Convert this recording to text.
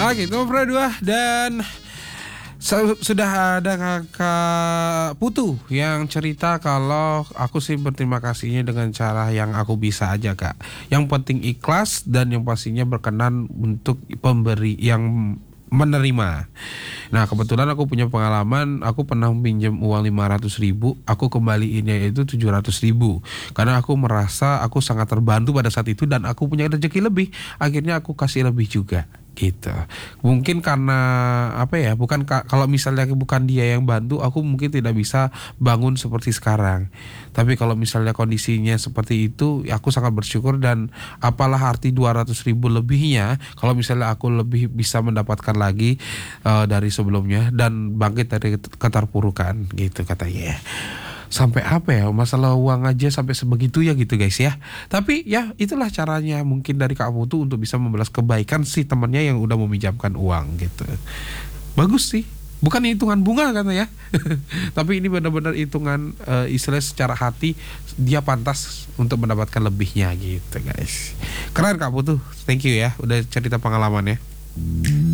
Oke, Ngobrol Dua. Dan sudah ada Kakak Putu yang cerita kalau aku sih berterima kasihnya dengan cara yang aku bisa aja, Kak. Yang penting ikhlas dan yang pastinya berkenan untuk pemberi yang menerima. Nah, kebetulan aku punya pengalaman, aku pernah pinjam uang 500.000, aku kembaliinnya itu 700.000. Karena aku merasa aku sangat terbantu pada saat itu dan aku punya rezeki lebih. Akhirnya aku kasih lebih juga. Gitu. Mungkin karena apa ya? Bukan kalau misalnya bukan dia yang bantu, aku mungkin tidak bisa bangun seperti sekarang. Tapi kalau misalnya kondisinya seperti itu, aku sangat bersyukur dan apalah arti 200.000 lebihnya kalau misalnya aku lebih bisa mendapatkan lagi dari sebelumnya dan bangkit dari keterpurukan gitu katanya. Sampai apa ya, masalah uang aja sampai sebegitu ya gitu guys ya. Tapi ya itulah caranya mungkin dari Kak Putu untuk bisa membalas kebaikan si temannya yang udah meminjamkan uang gitu. Bagus sih. Bukan hitungan bunga kan ya. Tapi ini benar-benar hitungan istilah secara hati dia pantas untuk mendapatkan lebihnya gitu guys. Keren Kak Putu. Thank you ya udah cerita pengalamannya.